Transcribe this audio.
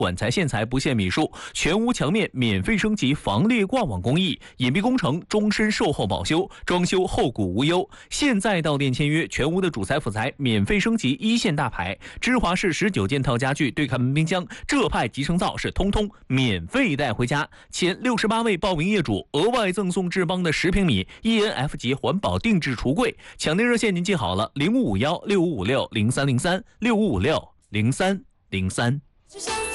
管材线材不限米数，全屋墙面免费升级防裂挂网工艺，隐蔽工程终身售后保修，装修后顾无忧。现在到店签约，全屋的主材辅材免费升级一线大牌。芝华士19件套家具、对看门冰箱、浙派集成灶是通通免费带回家。前68位报名业主额外赠送智邦的10平米 ENF 级环保定制橱柜。抢订热线您记好了，055165560303，65560303。